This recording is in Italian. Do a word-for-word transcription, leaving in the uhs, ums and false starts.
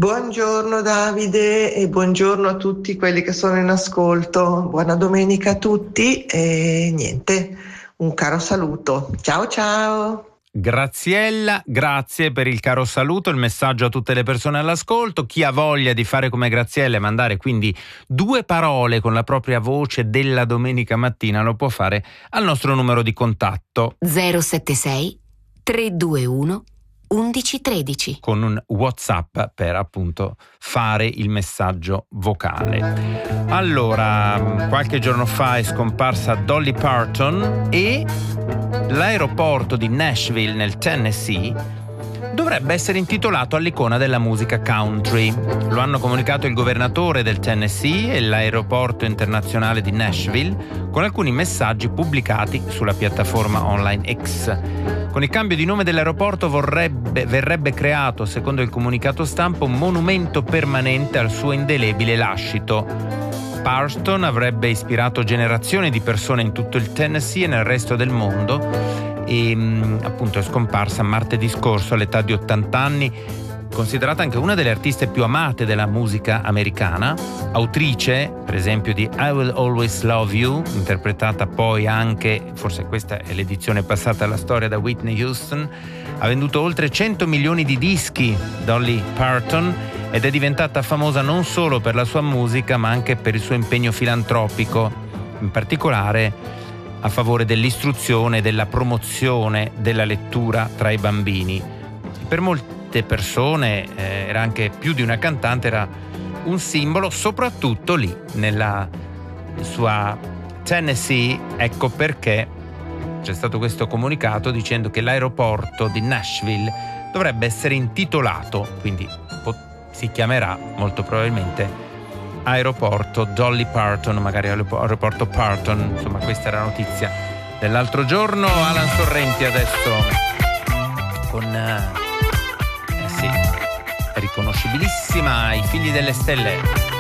Buongiorno Davide e buongiorno a tutti quelli che sono in ascolto. Buona domenica a tutti e niente, un caro saluto. Ciao ciao! Graziella, grazie per il caro saluto, il messaggio a tutte le persone all'ascolto. Chi ha voglia di fare come Graziella e mandare quindi due parole con la propria voce della domenica mattina lo può fare al nostro numero di contatto zero sette sei tre due uno undici tredici con un WhatsApp per appunto fare il messaggio vocale. Allora, qualche giorno fa è scomparsa Dolly Parton e l'aeroporto di Nashville nel Tennessee dovrebbe essere intitolato all'icona della musica country. Lo hanno comunicato il governatore del Tennessee e l'aeroporto internazionale di Nashville con alcuni messaggi pubblicati sulla piattaforma online X. Con il cambio di nome dell'aeroporto vorrebbe, verrebbe creato, secondo il comunicato stampa, un monumento permanente al suo indelebile lascito. Parton avrebbe ispirato generazioni di persone in tutto il Tennessee e nel resto del mondo e appunto è scomparsa martedì scorso all'età di ottanta anni, considerata anche una delle artiste più amate della musica americana, autrice per esempio di I Will Always Love You, interpretata poi anche, forse questa è l'edizione passata alla storia, da Whitney Houston. Ha venduto oltre cento milioni di dischi Dolly Parton ed è diventata famosa non solo per la sua musica ma anche per il suo impegno filantropico, in particolare a favore dell'istruzione e della promozione della lettura tra i bambini. Per molte persone eh, era anche più di una cantante, era un simbolo, soprattutto lì nella sua Tennessee. Ecco perché c'è stato questo comunicato dicendo che l'aeroporto di Nashville dovrebbe essere intitolato, quindi si chiamerà molto probabilmente aeroporto Dolly Parton, magari aeroporto Parton. Insomma, questa era la notizia dell'altro giorno. Alan Sorrenti adesso con eh sì, riconoscibilissima, I figli delle stelle.